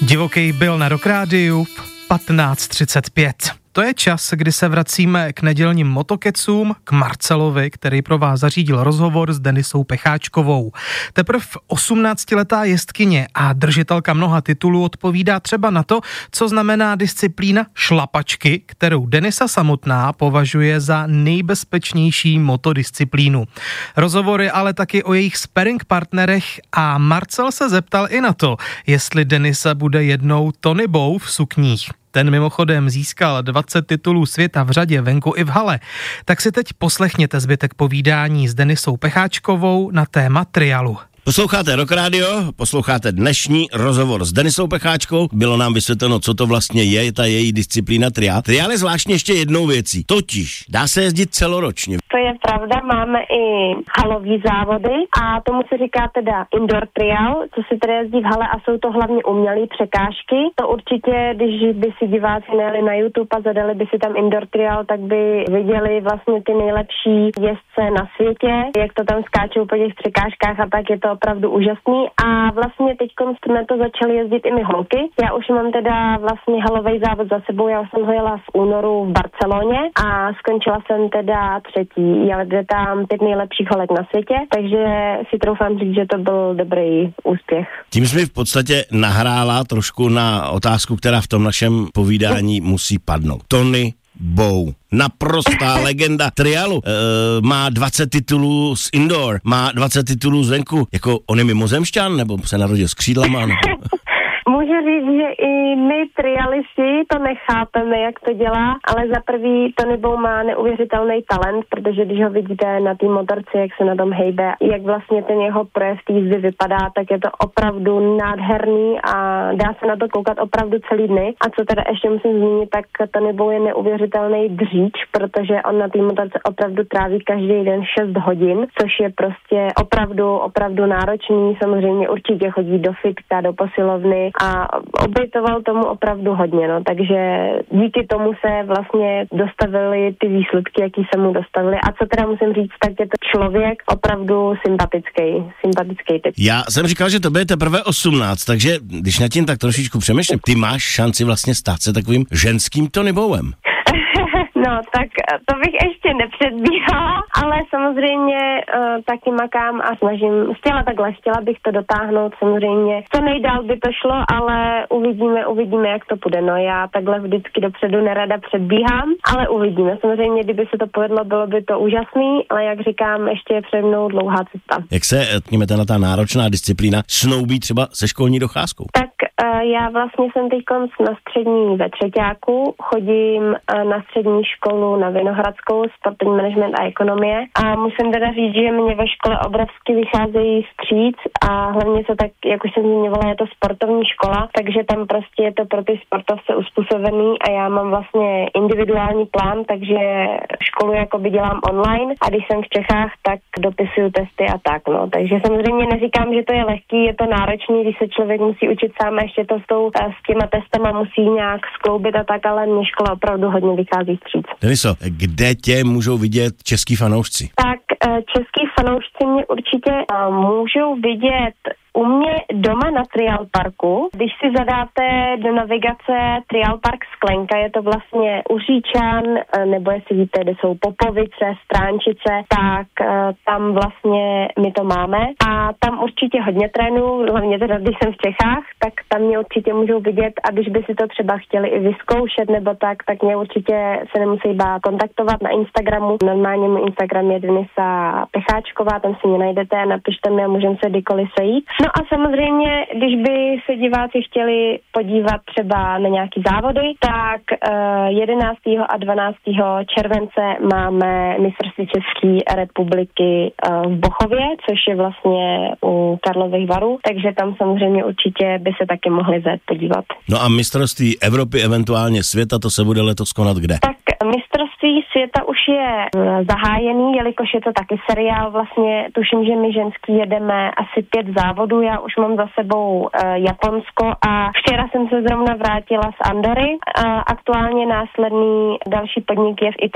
Divoký byl na Rock Rádiu v 15:35. To je čas, kdy se vracíme k nedělním motokecům, k Marcelovi, který pro vás zařídil rozhovor s Denisou Pecháčkovou. Teprv 18letá jezdkyně a držitelka mnoha titulů odpovídá třeba na to, co znamená disciplína šlapačky, kterou Denisa samotná považuje za nejbezpečnější motodisciplínu. Rozhovory ale taky o jejich sparring partnerech a Marcel se zeptal i na to, jestli Denisa bude jednou Tony Bow v sukních. Ten mimochodem získal 20 titulů světa v řadě, venku i v hale. Tak si teď poslechněte zbytek povídání s Denisou Pecháčkovou na téma trialu. Posloucháte Rock Radio, posloucháte dnešní rozhovor s Denisou Pecháčkou. Bylo nám vysvětleno, co to vlastně je, ta její disciplína trial. Trial je zvláštně ještě jednou věcí, totiž dá se jezdit celoročně. To je pravda, máme i halový závody a tomu se říká teda indoor trial, co se teda jezdí v hale a jsou to hlavně umělé překážky. To určitě, když by si diváci najeli na YouTube a zadali by si tam indoor trial, tak by viděli vlastně ty nejlepší jezdce na světě, jak to tam skáčou po těch překážkách a tak je to opravdu úžasný a vlastně teďkom jsme to začali jezdit i my holky. Já už mám teda vlastně halový závod za sebou, já už jsem ho jela v únoru v Barceloně a skončila jsem teda 3. Jeli tam 5 nejlepších holek na světě, takže si troufám říct, že to byl dobrý úspěch. Tím jsi mi v podstatě nahrála trošku na otázku, která v tom našem povídání musí padnout. Tony Bow, naprostá legenda trialu, má 20 titulů z indoor, má 20 titulů zvenku, jako on je mimozemšťan, nebo se narodil s křídlama, nebo... Můžu říct, že i my trialisti to nechápeme, jak to dělá, ale za prvý Tony Bow má neuvěřitelný talent, protože když ho vidíte na té motorce, jak se na tom hejbe, jak vlastně ten jeho projev té jízdy vypadá, tak je to opravdu nádherný a dá se na to koukat opravdu celý dny. A co teda ještě musím zmínit, tak Tony Bow je neuvěřitelný dříč, protože on na té motorce opravdu tráví každý den 6 hodin, což je prostě opravdu náročný. Samozřejmě určitě chodí do fitka, do posilovny a obětoval tomu opravdu hodně, no, takže díky tomu se vlastně dostavily ty výsledky, jaký se mu dostavily. A co teda musím říct, tak je to člověk opravdu sympatický typ. Já jsem říkal, že to bude teprve 18, takže když nad tím tak trošičku přemýšlím, ty máš šanci vlastně stát se takovým ženským Tony Bowem. No, tak to bych ještě nepředbíhala, ale samozřejmě taky makám a chtěla bych to dotáhnout, samozřejmě. Co nejdál by to šlo, ale uvidíme, jak to půjde. No, já takhle vždycky dopředu nerada předbíhám, ale uvidíme. Samozřejmě, kdyby se to povedlo, bylo by to úžasný, ale jak říkám, ještě je před mnou dlouhá cesta. Jak se, ta náročná disciplína snoubí třeba se školní docházkou? Tak já vlastně jsem teď na střední ve třeťáku, chodím na střední školu na Vinohradskou, sportovní management a ekonomie a musím teda říct, že mě ve škole obrovsky vycházejí vstříc a hlavně se tak, jak už jsem zmiňovala, je to sportovní škola, takže tam prostě je to pro ty sportovce uspůsobený a já mám vlastně individuální plán, takže školu jakoby dělám online a když jsem v Čechách, tak dopisuju testy a tak, no. Takže samozřejmě neříkám, že to je lehký, je to náročný, když se člověk musí učit sám a ještě to s těma testama musí nějak skloubit a tak, ale mě škola opravdu hodně vychází vstříc. Deniso, kde tě můžou vidět český fanoušci? Tak český fanoušci mě určitě můžou vidět u mě doma na Trial Parku. Když si zadáte do navigace Trial Park Sklenka, je to vlastně u Říčan, nebo jestli víte, kde jsou Popovice, Stránčice, tak tam vlastně my to máme. A tam určitě hodně trénuju, hlavně teda, když jsem v Čechách, tak tam mě určitě můžou vidět a když by si to třeba chtěli i vyzkoušet nebo tak mě určitě se nemusí bát kontaktovat na Instagramu. Normálně můj Instagram je Denisa Pecháčková, tam si mě najdete a napište mi a můžeme se kdykoliv sejít. No a samozřejmě, když by se diváci chtěli podívat třeba na nějaký závody, tak 11. a 12. července máme mistrovství České republiky v Bochově, což je vlastně u Karlových Varů, takže tam samozřejmě určitě by se taky mohli zajít podívat. No a mistrovství Evropy, eventuálně světa, to se bude letos konat kde? Tak mistrovství světa už je zahájený, jelikož je to taky seriál, vlastně tuším, že my ženský jedeme asi 5 závodů, já už mám za sebou Japonsko a včera jsem se zrovna vrátila z Andory. Aktuálně následný další podnik je v Itálii.